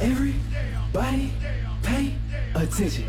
Everybody pay attention.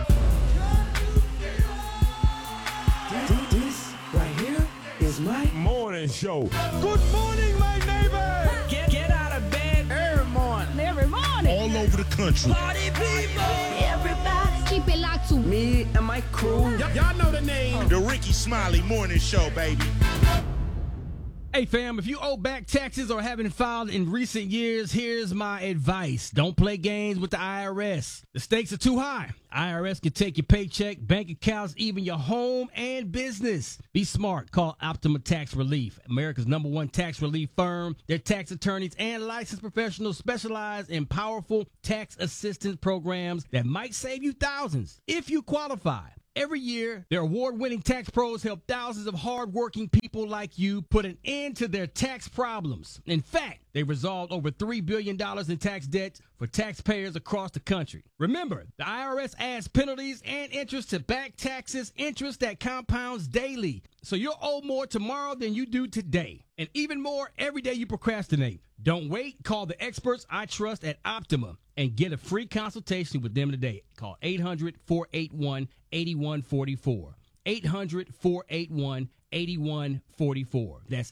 This right here is my morning show. Good morning, my neighbor. Get out of bed every morning. Every morning. All over the country. Party people. Everybody. Keep it locked to me and my crew. Y'all know the name. The Ricky Smiley Morning Show, baby. Hey fam, if you owe back taxes or haven't filed in recent years, here's my advice. Don't play games with the IRS. The stakes are too high. IRS can take your paycheck, bank accounts, even your home and business. Be smart. Call Optima Tax Relief, America's #1 tax relief firm. Their tax attorneys and licensed professionals specialize in powerful tax assistance programs that might save you thousands if you qualify. Every year, their award-winning tax pros help thousands of hard-working people like you put an end to their tax problems. In fact, they resolved over $3 billion in tax debt for taxpayers across the country. Remember, the IRS adds penalties and interest to back taxes, interest that compounds daily. So you'll owe more tomorrow than you do today. And even more every day you procrastinate. Don't wait. Call the experts I trust at Optima and get a free consultation with them today. Call 800-481-8144. 800-481-8144. That's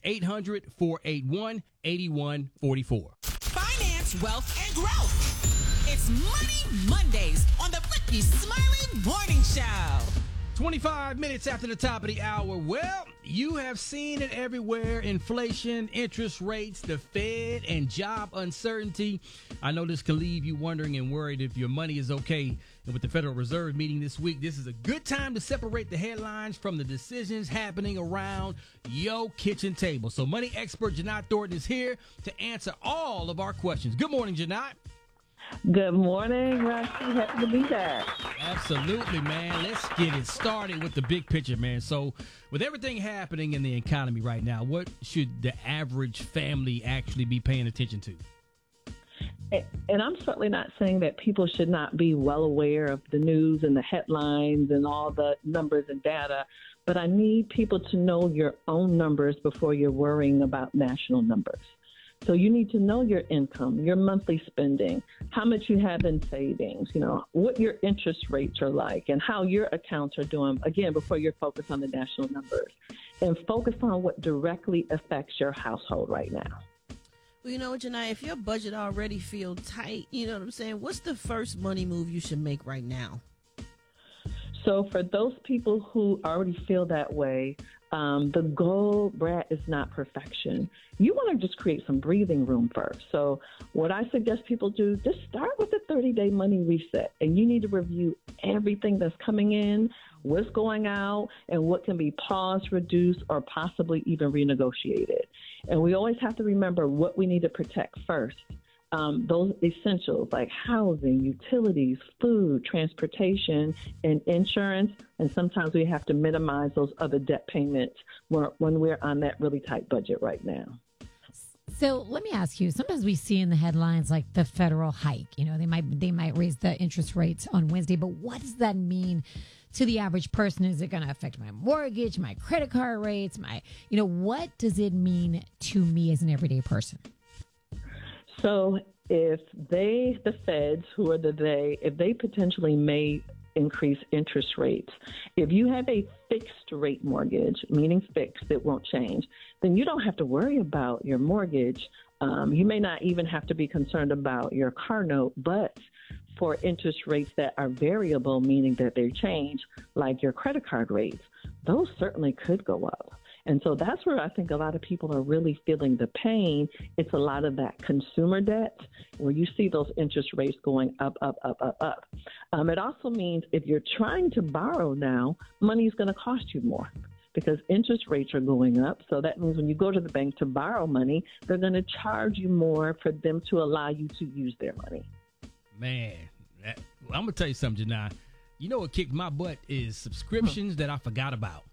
800-481-8144. Finance, wealth, and growth. It's Money Mondays on the Ricky Smiley Morning Show. 25 minutes after the top of the hour. Well, you have seen it everywhere. Inflation, interest rates, the Fed, and job uncertainty. I know this can leave you wondering and worried if your money is okay. And with the Federal Reserve meeting this week, this is a good time to separate the headlines from the decisions happening around your kitchen table. So money expert Janai Thornton is here to answer all of our questions. Good morning, Janai. Good morning, Rusty. Happy to be back. Absolutely, man. Let's get it started with the big picture, man. So with everything happening in the economy right now, what should the average family actually be paying attention to? And I'm certainly not saying that people should not be well aware of the news and the headlines and all the numbers and data, but I need people to know your own numbers before you're worrying about national numbers. So you need to know your income, your monthly spending, how much you have in savings, what your interest rates are like and how your accounts are doing, again, before you're focused on the national numbers. And focus on what directly affects your household right now. Well, Janai, if your budget already feels tight, you know what I'm saying, what's the first money move you should make right now? So for those people who already feel that way, the goal, Brad, is not perfection. You want to just create some breathing room first. So what I suggest people do, just start with a 30-day money reset. And you need to review everything that's coming in, what's going out, and what can be paused, reduced, or possibly even renegotiated. And we always have to remember what we need to protect first. Those essentials like housing, utilities, food, transportation, and insurance. And sometimes we have to minimize those other debt payments when we're on that really tight budget right now. So let me ask you, sometimes we see in the headlines like the federal hike, they might raise the interest rates on Wednesday, but what does that mean to the average person? Is it going to affect my mortgage, my credit card rates, what does it mean to me as an everyday person? So if the feds, who are if they potentially may increase interest rates, if you have a fixed rate mortgage, meaning fixed, it won't change, then you don't have to worry about your mortgage. You may not even have to be concerned about your car note, but for interest rates that are variable, meaning that they change, like your credit card rates, those certainly could go up. And so that's where I think a lot of people are really feeling the pain. It's a lot of that consumer debt where you see those interest rates going up, up, up, up, up. It also means if you're trying to borrow now, money is going to cost you more because interest rates are going up. So that means when you go to the bank to borrow money, they're going to charge you more for them to allow you to use their money. Man, I'm going to tell you something, Janai. You know what kicked my butt is subscriptions that I forgot about.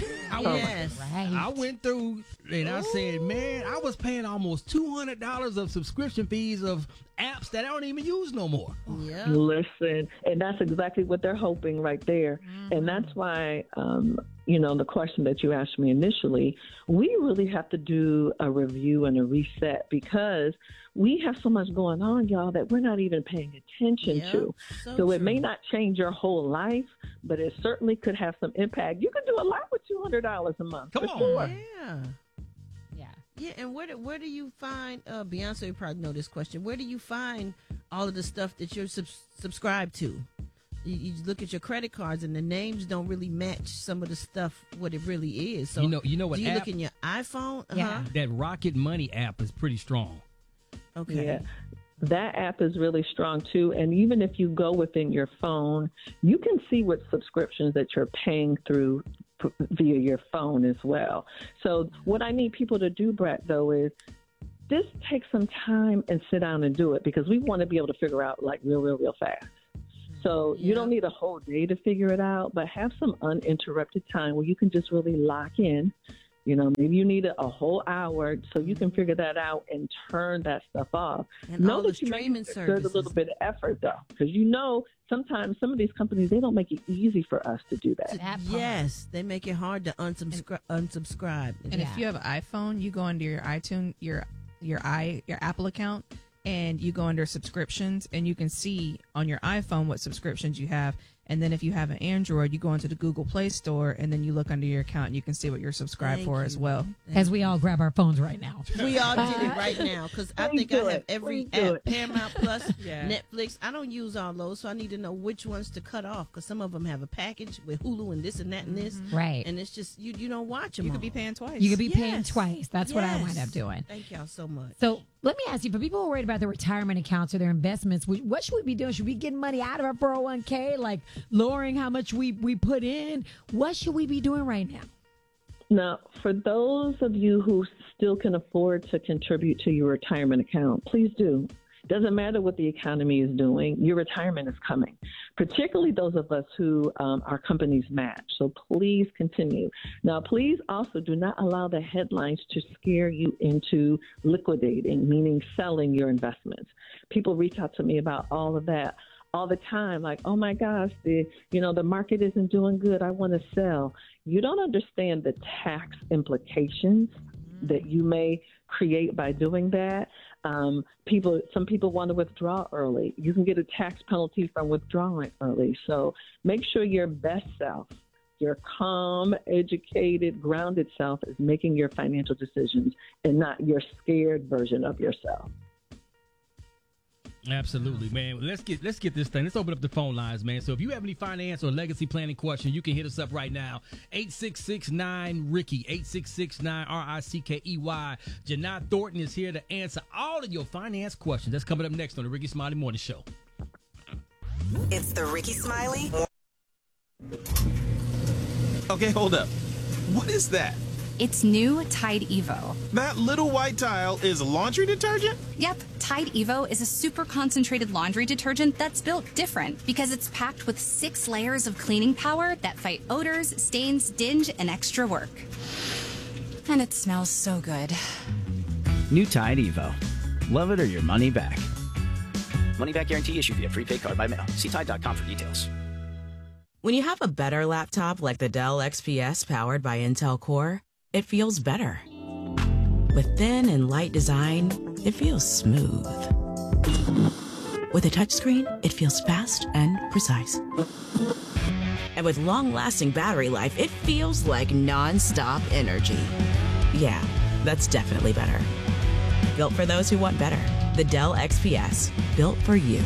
I went through and I said, man, I was paying almost $200 of subscription fees of apps that I don't even use no more. Yeah. Listen, and that's exactly what they're hoping right there. Mm-hmm. And that's why, the question that you asked me initially, we really have to do a review and a reset because we have so much going on, y'all, that we're not even paying attention to. So it may not change your whole life, but it certainly could have some impact. You can do a lot with $200 a month. Come for on. sure. Yeah, and where do you find, Beyonce would probably know this question, where do you find all of the stuff that you're subscribed to? You look at your credit cards and the names don't really match some of the stuff, what it really is. So you know what do you app? look in your iPhone? Yeah. That Rocket Money app is pretty strong. Okay. Yeah. That app is really strong too. And even if you go within your phone, you can see what subscriptions that you're paying through via your phone as well. So what I need people to do, Brett, though, is just take some time and sit down and do it because we want to be able to figure out like real fast. So you don't need a whole day to figure it out, but have some uninterrupted time where you can just really lock in. Maybe you need a whole hour so you can figure that out and turn that stuff off. And know all that the you may streaming exert services. a little bit of effort, though, because sometimes some of these companies, they don't make it easy for us to do that. Yes, they make it hard to unsubscribe. And if you have an iPhone, you go into your iTunes, your Apple account, and you go under subscriptions, and you can see on your iPhone what subscriptions you have. And then if you have an Android, you go into the Google Play Store, and then you look under your account, and you can see what you're subscribed for as well. As we all grab our phones right now. We all did it right now because I think I have every app, Paramount Plus, Netflix. I don't use all those, so I need to know which ones to cut off because some of them have a package with Hulu and this and that and this. Right. And it's just, you don't watch them You all. could be paying twice. You could be paying twice. That's what I wind up doing. Thank y'all so much. So let me ask you, for people who are worried about their retirement accounts or their investments, what should we be doing? Should we be getting money out of our 401k, like lowering how much we put in? What should we be doing right now? Now, for those of you who still can afford to contribute to your retirement account, please do. Doesn't matter what the economy is doing, your retirement is coming, particularly those of us who our companies match. So please continue. Now, please also do not allow the headlines to scare you into liquidating, meaning selling your investments. People reach out to me about all of that all the time, like, oh my gosh, the market isn't doing good, I want to sell. You don't understand the tax implications that you may create by doing that. Some people want to withdraw early. You can get a tax penalty from withdrawing early. So make sure your best self, your calm, educated, grounded self is making your financial decisions and not your scared version of yourself. Absolutely, man. Let's get this thing. Let's open up the phone lines, man. So if you have any finance or legacy planning questions, you can hit us up right now. 866-9-RICKY, 866-9-RICKEY. Janai Thornton is here to answer all of your finance questions. That's coming up next on the Ricky Smiley Morning Show. It's the Ricky Smiley. Okay, hold up. What is that? It's new Tide Evo. That little white tile is laundry detergent? Yep, Tide Evo is a super concentrated laundry detergent that's built different because it's packed with 6 layers of cleaning power that fight odors, stains, dinge, and extra work. And it smells so good. New Tide Evo. Love it or your money back. Money back guarantee issued via prepaid card by mail. See Tide.com for details. When you have a better laptop like the Dell XPS powered by Intel Core, it feels better. With thin and light design, it feels smooth. With a touchscreen, it feels fast and precise. And with long-lasting battery life, it feels like non-stop energy. Yeah, that's definitely better. Built for those who want better. The Dell XPS, built for you.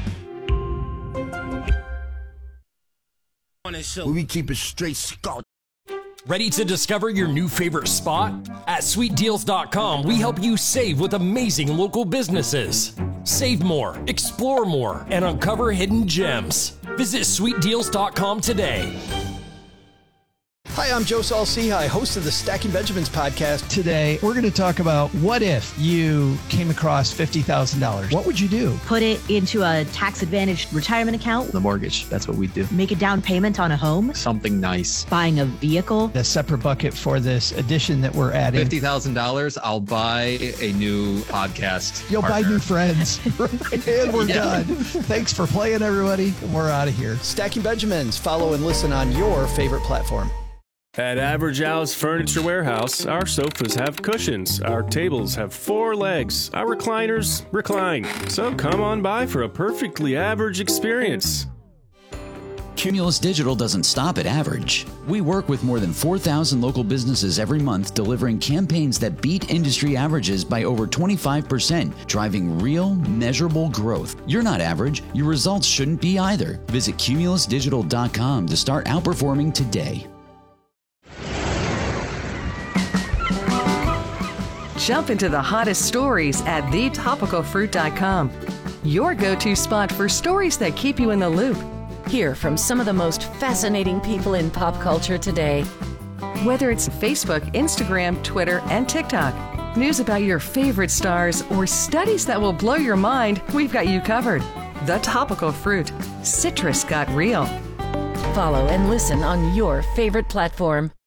We keep it straight, Scott. Ready to discover your new favorite spot? At sweetdeals.com, we help you save with amazing local businesses. Save more, explore more, and uncover hidden gems. Visit sweetdeals.com today. Hi, I'm Joe Saul-Sehy, host of the Stacking Benjamins podcast. Today, we're going to talk about what if you came across $50,000? What would you do? Put it into a tax-advantaged retirement account. The mortgage, that's what we do. Make a down payment on a home. Something nice. Buying a vehicle. A separate bucket for this addition that we're adding. $50,000, I'll buy a new podcast. You'll partner. buy new friends. And we're done. Thanks for playing, everybody. We're out of here. Stacking Benjamins. Follow and listen on your favorite platform. At Average Al's Furniture Warehouse, our sofas have cushions, our tables have 4 legs, our recliners recline. So come on by for a perfectly average experience. Cumulus Digital doesn't stop at average. We work with more than 4,000 local businesses every month, delivering campaigns that beat industry averages by over 25%, driving real, measurable growth. You're not average. Your results shouldn't be either. Visit cumulusdigital.com to start outperforming today. Jump into the hottest stories at thetopicalfruit.com. Your go-to spot for stories that keep you in the loop. Hear from some of the most fascinating people in pop culture today. Whether it's Facebook, Instagram, Twitter, and TikTok, news about your favorite stars, or studies that will blow your mind, we've got you covered. The Topical Fruit. Citrus got real. Follow and listen on your favorite platform.